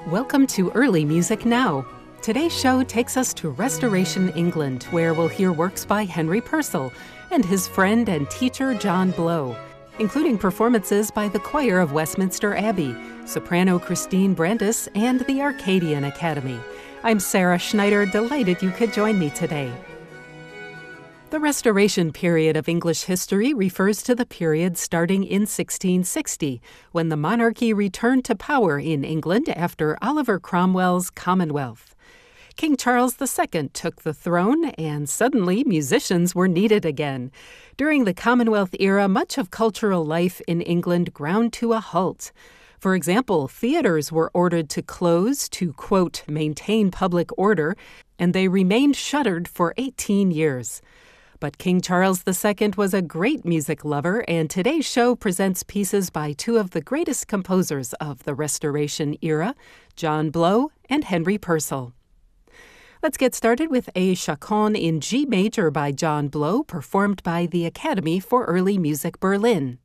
Welcome to Early Music Now. Today's show takes us to Restoration England, where we'll hear works by Henry Purcell and his friend and teacher John Blow, including performances by the choir of Westminster Abbey, soprano Christine Brandis, and the Arcadian Academy. I'm Sarah Schneider, delighted you could join me today. The Restoration period of English history refers to the period starting in 1660, when the monarchy returned to power in England after Oliver Cromwell's Commonwealth. King Charles II took the throne, and suddenly musicians were needed again. During the Commonwealth era, much of cultural life in England ground to a halt. For example, theaters were ordered to close to, quote, maintain public order, and they remained shuttered for 18 years. But King Charles II was a great music lover, and today's show presents pieces by two of the greatest composers of the Restoration era, John Blow and Henry Purcell. Let's get started with a chaconne in G major by John Blow, performed by the Academy for Early Music Berlin.